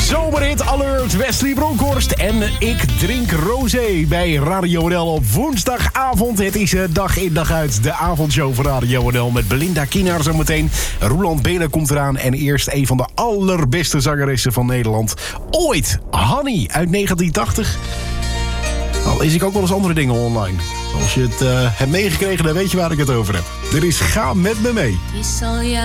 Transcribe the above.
Zomerhit Alert, Wesley Bronkhorst en Ik Drink Rosé bij Radio NL op woensdagavond. Het is dag in dag uit de avondshow van Radio NL met Belinda Kienaar zometeen. Roland Benen komt eraan en eerst een van de allerbeste zangeressen van Nederland ooit. Hanny uit 1980. Al lees ik ook wel eens andere dingen online. Als je het hebt meegekregen, dan weet je waar ik het over heb. Dit is Ga Met Me Mee.